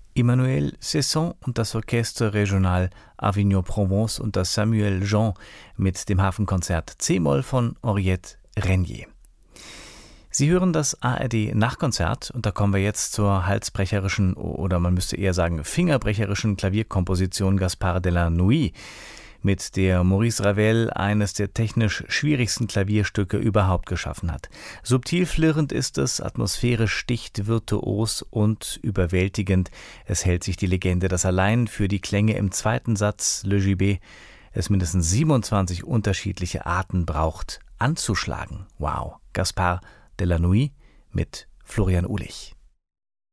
Emmanuel Cesson und das Orchestre Régional Avignon-Provence und das Samuel Jean mit dem Hafenkonzert C-Moll von Henriette Renier. Sie hören das ARD-Nachtkonzert und da kommen wir jetzt zur halsbrecherischen oder man müsste eher sagen fingerbrecherischen Klavierkomposition Gaspard de la Nuit, mit der Maurice Ravel eines der technisch schwierigsten Klavierstücke überhaupt geschaffen hat. Subtil flirrend ist es, atmosphärisch dicht, virtuos und überwältigend. Es hält sich die Legende, dass allein für die Klänge im zweiten Satz Le Gibet es mindestens 27 unterschiedliche Arten braucht, anzuschlagen. Wow, Gaspard de la Nuit mit Florian Uhlich.